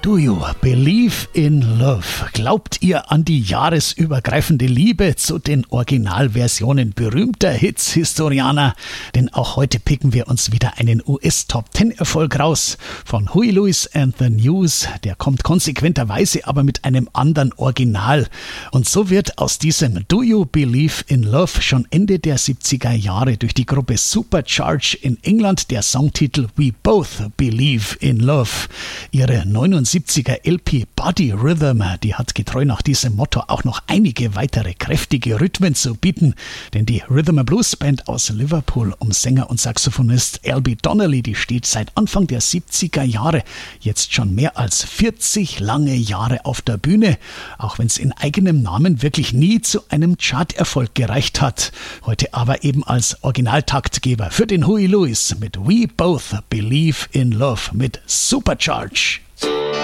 Do you believe in love? Glaubt ihr an die jahresübergreifende Liebe zu den Originalversionen berühmter Hits, Historianer? Denn auch heute picken wir uns wieder einen US-Top-10-Erfolg raus von Huey Lewis and the News. Der kommt konsequenterweise aber mit einem anderen Original. Und so wird aus diesem Do You Believe in Love schon Ende der 70er Jahre durch die Gruppe Supercharge in England der Songtitel We Both Believe in Love. Ihre 79er LP Body Rhythm, die hat getreu nach diesem Motto auch noch einige weitere kräftige Rhythmen zu bieten, denn die Rhythm & Blues Band aus Liverpool um Sänger und Saxophonist Albie Donnelly, die steht seit Anfang der 70er Jahre jetzt schon mehr als 40 lange Jahre auf der Bühne, auch wenn es in eigenem Namen wirklich nie zu einem Charterfolg gereicht hat. Heute aber eben als Originaltaktgeber für den Huey Lewis mit We Both Believe in Love mit Supercharge.